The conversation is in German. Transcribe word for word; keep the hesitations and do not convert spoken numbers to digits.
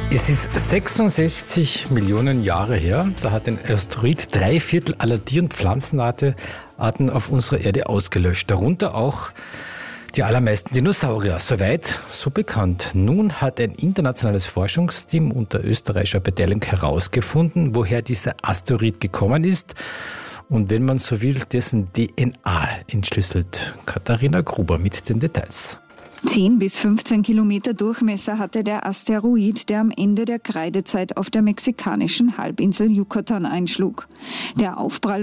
Es ist sechsundsechzig Millionen Jahre her, da hat ein Asteroid drei Viertel aller Tier- und Pflanzenarten auf unserer Erde ausgelöscht, darunter auch die allermeisten Dinosaurier. Soweit, so bekannt. Nun hat ein internationales Forschungsteam unter österreichischer Beteiligung herausgefunden, woher dieser Asteroid gekommen ist und, wenn man so will, dessen D N A entschlüsselt. Katharina Gruber mit den Details. zehn bis fünfzehn Kilometer Durchmesser hatte der Asteroid, der am Ende der Kreidezeit auf der mexikanischen Halbinsel Yucatan einschlug. Der Aufprall